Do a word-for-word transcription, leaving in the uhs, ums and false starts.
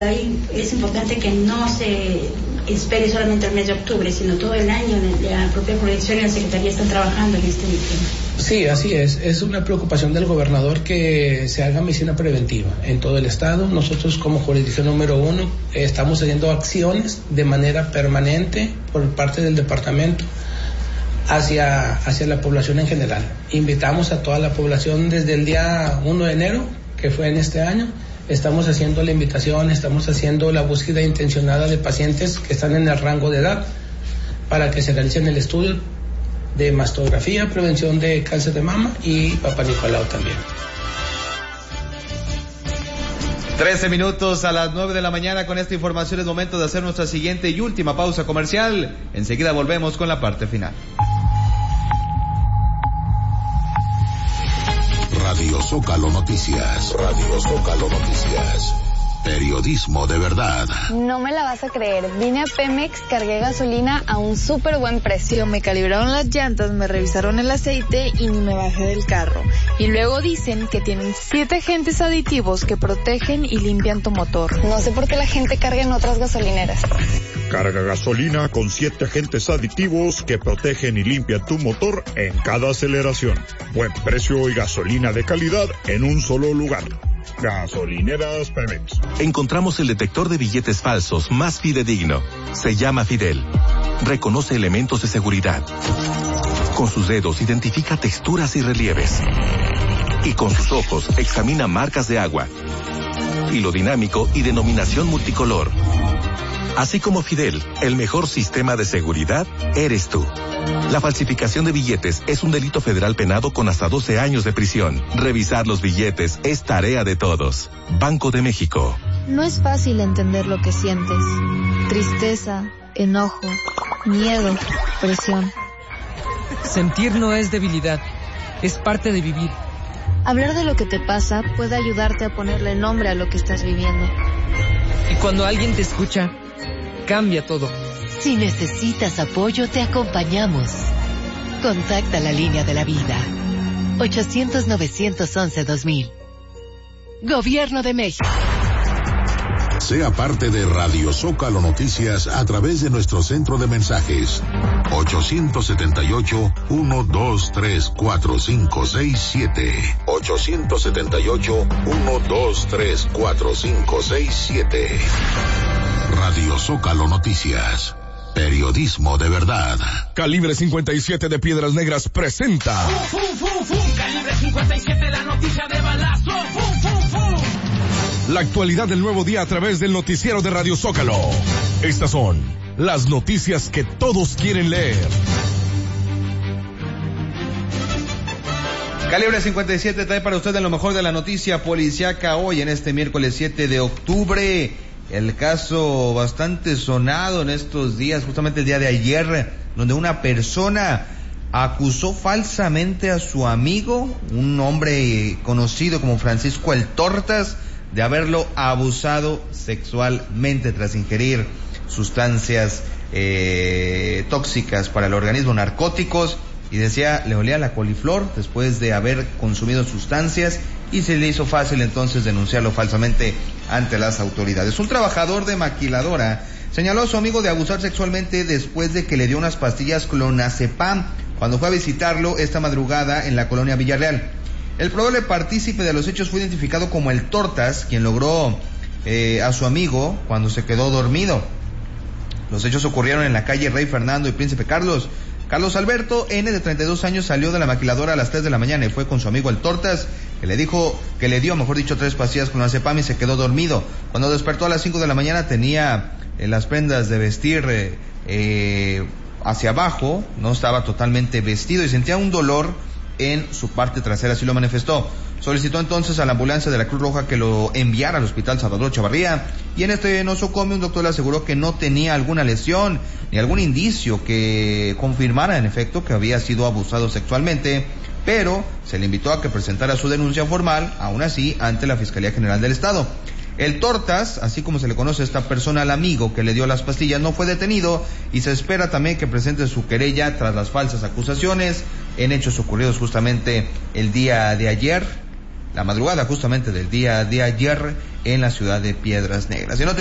Ahí es importante que no se espere solamente el mes de octubre, sino todo el año. La propia Proyección y la Secretaría están trabajando en este tema. Sí, así es. Es una preocupación del gobernador que se haga medicina preventiva en todo el estado. Nosotros como jurisdicción número uno eh, estamos haciendo acciones de manera permanente por parte del departamento hacia, hacia la población en general. Invitamos a toda la población desde el día uno de enero, que fue en este año. Estamos haciendo la invitación, estamos haciendo la búsqueda intencionada de pacientes que están en el rango de edad para que se realicen el estudio de mastografía, prevención de cáncer de mama y Papá Nicolau también. trece minutos a las nueve de la mañana. Con esta información es momento de hacer nuestra siguiente y última pausa comercial. Enseguida volvemos con la parte final. Radio Zócalo Noticias. Radio Zócalo Noticias. Periodismo de verdad. No me la vas a creer. Vine a Pemex, cargué gasolina a un súper buen precio. Me calibraron las llantas, me revisaron el aceite y ni me bajé del carro. Y luego dicen que tienen siete agentes aditivos que protegen y limpian tu motor. No sé por qué la gente carga en otras gasolineras. Carga gasolina con siete agentes aditivos que protegen y limpian tu motor en cada aceleración. Buen precio y gasolina de calidad en un solo lugar. Gasolineras Pemex. Encontramos el detector de billetes falsos más fidedigno. Se llama Fidel. Reconoce elementos de seguridad. Con sus dedos identifica texturas y relieves. Y con sus ojos examina marcas de agua. Hilo dinámico y denominación multicolor. Así como Fidel, el mejor sistema de seguridad eres tú. La falsificación de billetes es un delito federal penado con hasta doce años de prisión. Revisar los billetes es tarea de todos. Banco de México. No es fácil entender lo que sientes. Tristeza, enojo, miedo, presión. Sentir no es debilidad, es parte de vivir. Hablar de lo que te pasa puede ayudarte a ponerle nombre a lo que estás viviendo. Y cuando alguien te escucha, cambia todo. Si necesitas apoyo, te acompañamos. Contacta la línea de la vida. ochocientos, novecientos once, dos mil. Gobierno de México. Sea parte de Radio Zócalo Noticias a través de nuestro centro de mensajes. ochocientos setenta y ocho, uno dos tres, cuatro cinco seis siete. ochocientos setenta y ocho, uno dos tres, cuatro cinco seis siete. Radio Zócalo Noticias. Periodismo de verdad. Calibre cincuenta y siete de Piedras Negras presenta. ¡Fum, fum, fum, fum! Calibre cincuenta y siete, la noticia de balazo. ¡Fum, fum, fum! La actualidad del nuevo día a través del noticiero de Radio Zócalo. Estas son las noticias que todos quieren leer. Calibre cincuenta y siete trae para usted lo mejor de la noticia policiaca hoy en este miércoles siete de octubre. El caso bastante sonado en estos días, justamente el día de ayer, donde una persona acusó falsamente a su amigo, un hombre conocido como Francisco El Tortas, de haberlo abusado sexualmente tras ingerir sustancias eh, tóxicas para el organismo, narcóticos, y decía, le olía la coliflor después de haber consumido sustancias y se le hizo fácil entonces denunciarlo falsamente ante las autoridades. Un trabajador de maquiladora señaló a su amigo de abusar sexualmente después de que le dio unas pastillas clonazepam cuando fue a visitarlo esta madrugada en la colonia Villarreal. El probable partícipe de los hechos fue identificado como El Tortas, quien logró eh, a su amigo cuando se quedó dormido. Los hechos ocurrieron en la calle Rey Fernando y Príncipe Carlos. Carlos Alberto N, de treinta y dos años, salió de la maquiladora a las tres de la mañana y fue con su amigo El Tortas, que le dijo, que le dio, mejor dicho, tres pastillas con clonazepam y se quedó dormido. Cuando despertó a las cinco de la mañana tenía eh, las prendas de vestir eh, eh, hacia abajo, no estaba totalmente vestido y sentía un dolor en su parte trasera, así lo manifestó. Solicitó entonces a la ambulancia de la Cruz Roja que lo enviara al Hospital Salvador Chavarría, y en este nosocomio un doctor le aseguró que no tenía alguna lesión ni algún indicio que confirmara en efecto que había sido abusado sexualmente, pero se le invitó a que presentara su denuncia formal, aún así, ante la Fiscalía General del Estado. El Tortas, así como se le conoce a esta persona, al amigo que le dio las pastillas, no fue detenido y se espera también que presente su querella tras las falsas acusaciones en hechos ocurridos justamente el día de ayer la madrugada justamente del día de ayer en la ciudad de Piedras Negras.